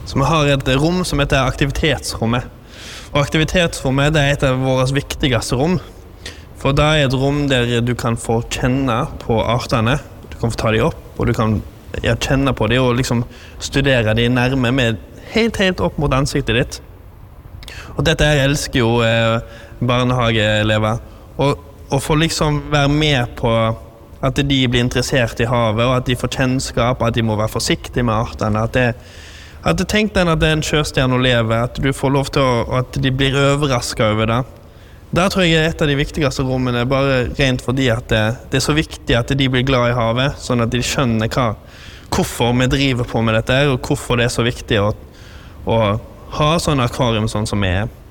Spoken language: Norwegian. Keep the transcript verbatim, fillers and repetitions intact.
Så vi har et rom som heter aktivitetsrommet. Og aktivitetsrommet det er et av våre viktigste rom. For det er et rom der du kan få kjenne på artene. Du kan få ta dem opp, og du kan ja, kjenne på dem og liksom studere dem nærme med helt, helt opp mot ansiktet ditt. Og dette her elsker jo eh, barnehageelever. Og, og få liksom være med på at de blir interessert i havet, og at de får kjennskap, at de må være forsiktige med artene. At det, at det tenk den at det er en sjøstjerne å leve, at du får lov til å, at de blir overrasket over det. Der tror jeg er et av de viktigste rommene, bare rent fordi at det, det er så viktig at de blir glad i havet, sånn at de skjønner hva, hvorfor vi driver på med dette, og hvorfor det er så viktig å, å ha sånn akvarium sånn som vi er.